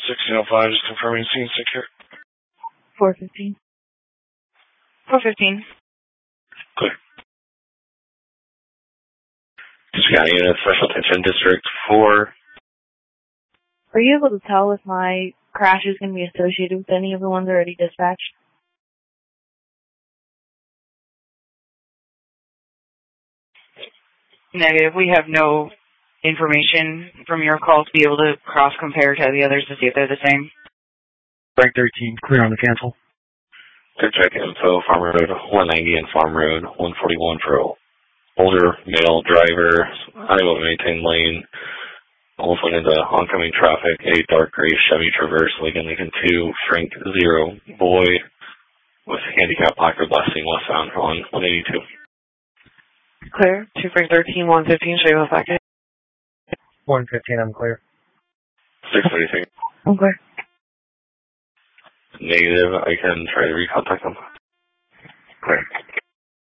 1605, just confirming scene secure. 415. 415. Clear. County Unit, Special Attention District 4. Are you able to tell if my crash is going to be associated with any of the ones already dispatched? Negative. We have no information from your call to be able to cross-compare to the others to see if they're the same. Break 13, clear on the cancel. Clear check info, Farm Road 190 and Farm Road 141 for older male driver, unable to maintain lane. Almost went into oncoming traffic, a dark gray Chevy Traverse, Lincoln 2, Frank 0, boy with handicap placard blasting westbound on 182. Clear. 2 Frank 13, 115, show you a packet. 115, I'm clear. 636. I'm clear. Negative, I can try to recontact them. Clear.